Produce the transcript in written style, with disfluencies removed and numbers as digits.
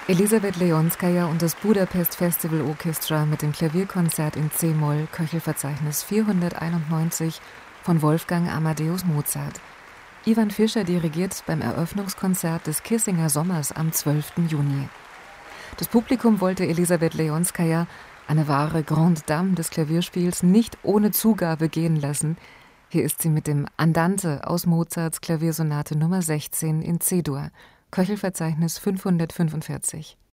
Elisabeth Leonskaja und das Budapest Festival Orchestra mit dem Klavierkonzert in C-Moll, Köchelverzeichnis 491 von Wolfgang Amadeus Mozart. Ivan Fischer dirigiert beim Eröffnungskonzert des Kissinger Sommers am 12. Juni. Das Publikum wollte Elisabeth Leonskaja, eine wahre Grande Dame des Klavierspiels, nicht ohne Zugabe gehen lassen. Hier ist sie mit dem Andante aus Mozarts Klaviersonate Nummer 16 in C-Dur, Köchelverzeichnis 545.